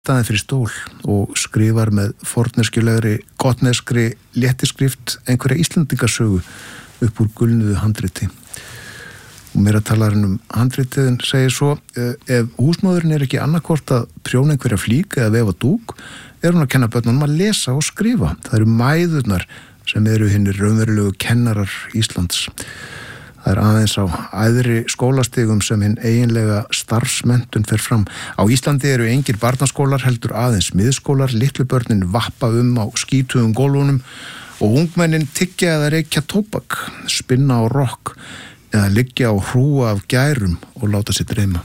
staðinn fyrir stól og skrifar með forneskjulegri, gotneskri léttiskrift einhverja Íslendingasögu upp úr gulnuðu handriti. Og meira talarinn handritiðin segir svo, ef húsmóðurinn ekki annarkvort að prjóna einhverja flík eða vefa dúk, hún að kenna börnunum að lesa og skrifa. Það eru mæðurnar sem eru hinir raunverulegu kennarar Íslands. Það aðeins á æðri skólastigum sem hinn eiginlega starfsmenntun fer fram. Á Íslandi eru engir barnaskólar, heldur aðeins miðskólar, litlu börnin vappa á skítugum gólfunum og ungmennin tyggja eða reykja tóbak, spinna á rokk eða liggja á hrúa af gærum og láta sér dreyma.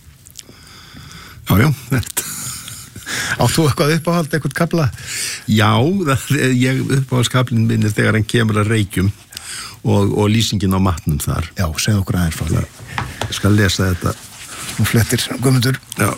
Já, þetta. Átt þú eitthvað uppáhald, eitthvað kafla? Já, ég uppáhaldskablinn minni þegar hann kemur að reykjum og lýsingin á matnum þar. Já, segð okkur aðeins frá því. Ég skal lesa þetta. Nú flettir, Guðmundur. Já.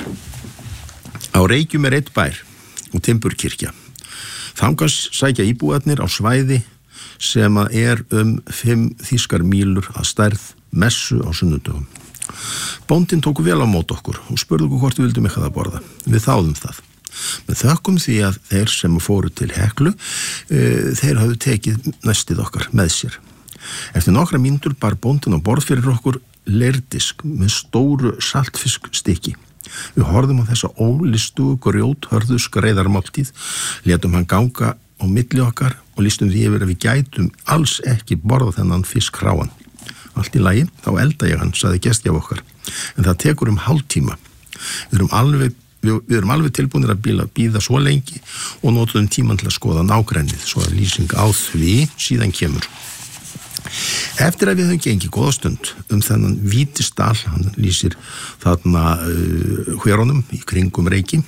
Á reykjum eitt bær og timburkirkja. Þangað sækja íbúarnir á svæði sem að 5 þýskar mílur að stærð messu á sunnudögum. Bóndinn tóku vel á mót okkur og spurði okkur hvort við vildum eitthvað að borða. Við þáðum það. Við þökkum því að þeir sem fóru til Heklu, þeir hafðu tekið næstið okkar með sér. Eftir nokkra mínútur bar bóndinn á borð fyrir okkur leirdisk með stóru saltfiskstykki. Við horfðum á þessa ólistugu grjóthörðu skreiðarmáltíð, létum hann ganga á milli okkar og lýstum því yfir að við gætum alls ekki borða þennan fisk hráan. Allt í lagi, þá elda ég hann, sagði gestgjaf okkar. En það tekur hálftíma. Við erum alveg tilbúinir að bíða svo lengi og notuðum tíman til að skoða nágrennið, svo að lýsing á því síðan kemur. Eftir að við höfum gengið góða stund þennan Vítisdal, hann lýsir þarna hverunum í kringum Reyki,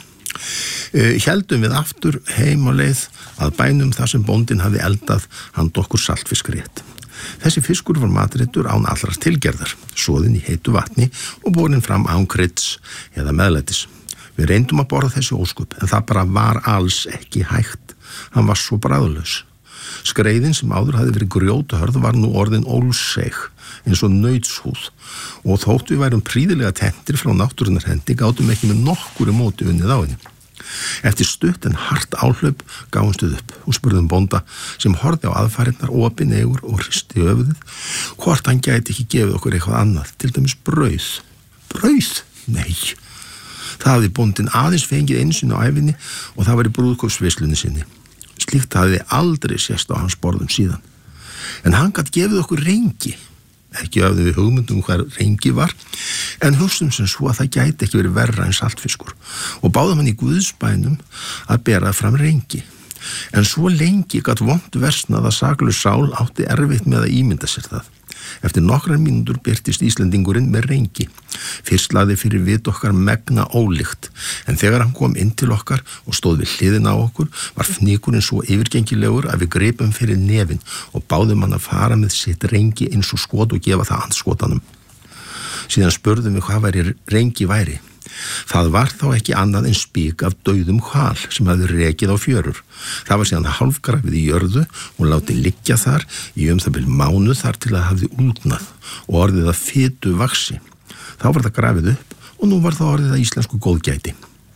héldum við aftur heim á leið að bænum þar sem bóndinn hafði eldað handa okkur saltfiskrétt. Þessi fiskur var matreitur án allrar tilgerðar, soðinn í heitu vatni og borinn fram án krydds eða meðlætis. Við reyndum að borða þessi óskup, en það bara var alls ekki hægt. Hann var svo bragðlaus. Skreiðin sem áður hafði verið grjóthörð var nú orðin ólseig, eins og nautshúð, og þótt við værum prýðilega tentir frá náttúrunnar hendi, gátum ekki með nokkuru móti unnið á henni. Eftir stutt en hart áhlaup gáumst við upp og spurðum bónda sem horfði á aðfarirnar opin eigur og hristi höfuðið hvort hann gæti ekki gefið okkur eitthvað annað, til dæmis brauð. Brauð? Nei. Það hafði bóndinn aðeins fengið einu sinni á ævinni og það var í brúðkaupsveislunni sinni. Slíkt hafði aldrei sést á hans borðum síðan. En hann gat gefið okkur rengi. Ekki höfðum við hugmyndum hvað rengi var, en hugsstum sem svo að það gæti ekki verið verra en saltfiskur og báðum hann í Guðsbænum að bera fram rengi. En svo lengi gat vont versnað að saklaus sál átti erfitt með að ímynda sér það. Eftir nokkrar mínútur birtist Íslendingurinn með rengi. Fyrst lagði fyrir vit okkar megna ólíkt, en þegar hann kom inn til okkar og stóð við hliðina á okkur, var fnykurinn svo yfirgengilegur að við greipum fyrir nefinn og báðum hann að fara með sitt rengi eins og skot og gefa það andskotanum. Síðan spurðum við hvað rengi væri. Það var þá ekki annað en spik af dauðum hval sem hafði rekið á fjörur. Það var síðan hálfgrafið í jörðu og látið liggja þar í það bil mánuð þar til að hafði úldnað og orðið að fitu vaxi. Þá var það grafið upp og nú var það orðið að íslensku góðgæti.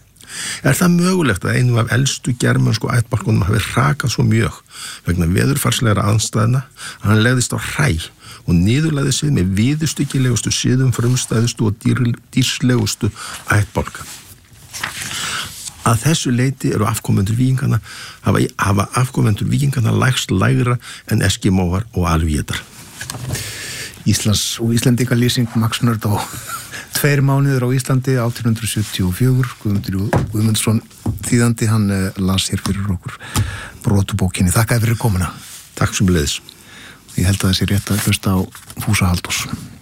Er það mögulegt að einum af elstu germönsku ættbálkunum hafi hrakað svo mjög vegna veðurfarslegra aðstæðna að hann legðist á hræ og niðurlæði sig með viðustykkilegustu siðum frumstæðustu og dýrslegustu ættbálka. Að þessu leyti eru afkomendur víkingana hafa afkomendur víkingana lægst lægra en eskimóar og alvíetar. Íslands og Íslendingalýsing Max Nörd á 2 mánuðir á Íslandi 1874. Guðmundur Guðmundsson þýðandi, hann las hér fyrir okkur brotubókinni. Þakka fyrir komuna. Takk sömuleiðis. Ég held að það sé rétt að hlusta á Fúsa Halldórs.